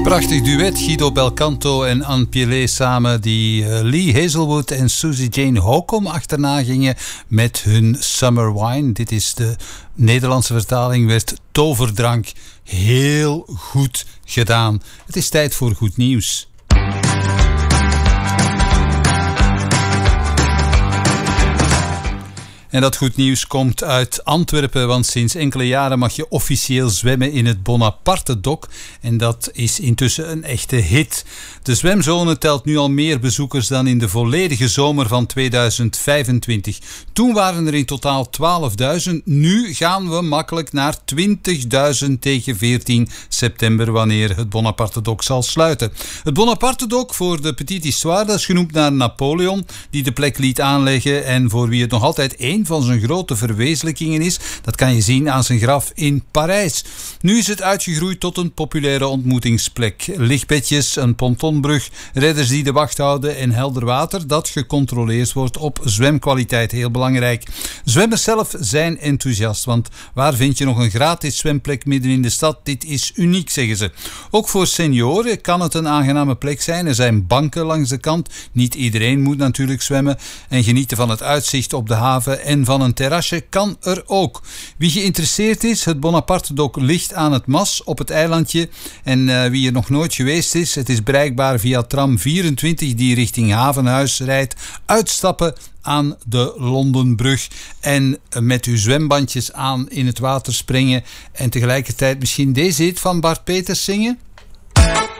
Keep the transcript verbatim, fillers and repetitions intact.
Prachtig duet, Guido Belcanto en Anne Pielé samen, die uh, Lee Hazelwood en Susie Jane Holcomb achterna gingen met hun Summer Wine. Dit is de Nederlandse vertaling, werd toverdrank. Heel goed gedaan. Het is tijd voor goed nieuws. En dat goed nieuws komt uit Antwerpen, want sinds enkele jaren mag je officieel zwemmen in het Bonaparte-dok. En dat is intussen een echte hit. De zwemzone telt nu al meer bezoekers dan in de volledige zomer van tweeduizend vijfentwintig. Toen waren er in totaal twaalfduizend. Nu gaan we makkelijk naar twintigduizend tegen veertien september, wanneer het Bonaparte-dok zal sluiten. Het Bonaparte-dok voor de Petite Histoire, dat is genoemd naar Napoleon, die de plek liet aanleggen en voor wie het nog altijd één van zijn grote verwezenlijkingen is. Dat kan je zien aan zijn graf in Parijs. Nu is het uitgegroeid tot een populaire ontmoetingsplek. Lichtbedjes, een pontonbrug, redders die de wacht houden en helder water dat gecontroleerd wordt op zwemkwaliteit. Heel belangrijk. Zwemmers zelf zijn enthousiast, want waar vind je nog een gratis zwemplek midden in de stad? Dit is uniek, zeggen ze. Ook voor senioren kan het een aangename plek zijn. Er zijn banken langs de kant. Niet iedereen moet natuurlijk zwemmen en genieten van het uitzicht op de haven en van een terrasje kan er ook. Wie geïnteresseerd is, het Bonaparte-dok ligt aan het Mas op het eilandje. En uh, wie er nog nooit geweest is, het is bereikbaar via tram vierentwintig die richting Havenhuis rijdt. Uitstappen aan de Londenbrug en met uw zwembandjes aan in het water springen en tegelijkertijd misschien deze hit van Bart Peters zingen.